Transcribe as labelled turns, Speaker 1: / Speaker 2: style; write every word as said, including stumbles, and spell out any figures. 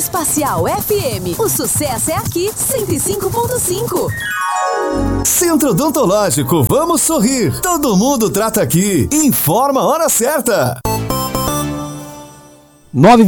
Speaker 1: Espacial F M. O sucesso é aqui, cento e cinco ponto cinco.
Speaker 2: Centro Odontológico, vamos sorrir. Todo mundo trata aqui. Informa a hora certa.
Speaker 3: nove